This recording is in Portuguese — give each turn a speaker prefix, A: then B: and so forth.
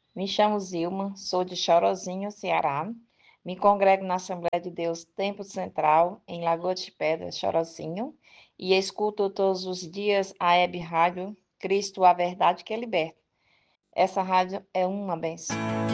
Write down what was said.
A: Me chamo Zilma, sou de Chorozinho, Ceará. Me congrego na Assembleia de Deus Tempo Central, em Lagoa de Pedras, Chorozinho, e escuto todos os dias a Web Rádio Cristo, a Verdade que Liberta. Essa rádio é uma benção.